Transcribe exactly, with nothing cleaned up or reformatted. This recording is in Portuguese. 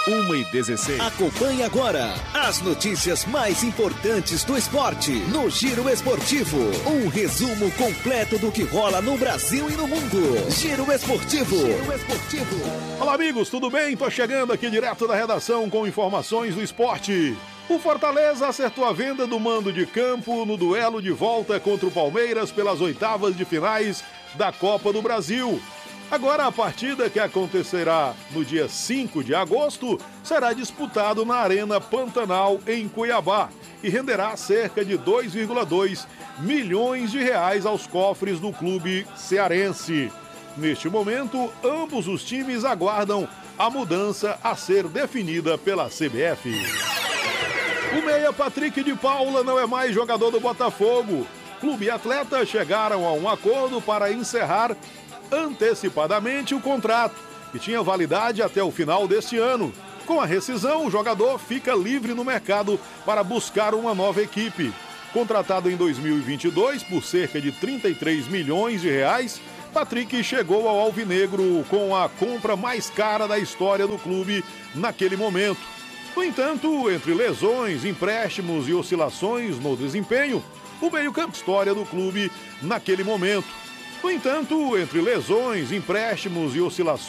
uma e dezesseis. Acompanhe agora as notícias mais importantes do esporte no Giro Esportivo. Um resumo completo do que rola no Brasil e no mundo. Giro Esportivo. Giro Esportivo. Olá, amigos, tudo bem? Tô chegando aqui direto da redação com informações do esporte. O Fortaleza acertou a venda do mando de campo no duelo de volta contra o Palmeiras pelas oitavas de finais da Copa do Brasil. Agora a partida, que acontecerá no dia cinco de agosto, será disputada na Arena Pantanal, em Cuiabá, e renderá cerca de dois vírgula dois milhões de reais aos cofres do clube cearense. Neste momento, ambos os times aguardam a mudança a ser definida pela C B F. O meia Patrick de Paula não é mais jogador do Botafogo. Clube e atleta chegaram a um acordo para encerrar antecipadamente o contrato, que tinha validade até o final deste ano. Com a rescisão, o jogador fica livre no mercado para buscar uma nova equipe. Contratado em dois mil e vinte e dois por cerca de trinta e três milhões de reais, Patrick chegou ao Alvinegro com a compra mais cara da história do clube naquele momento. No entanto, entre lesões, empréstimos e oscilações no desempenho, o meio-campo história do clube naquele momento. No entanto, entre lesões, empréstimos e oscilações